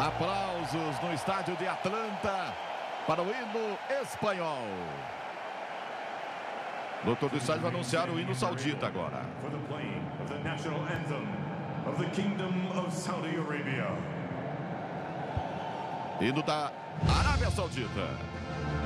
Aplausos no estádio de Atlanta para o hino espanhol. Doutor do estádio vai anunciar o hino saudita agora. For the playing of the national anthem of the Kingdom of Saudi Arabia. Hino da Arábia Saudita.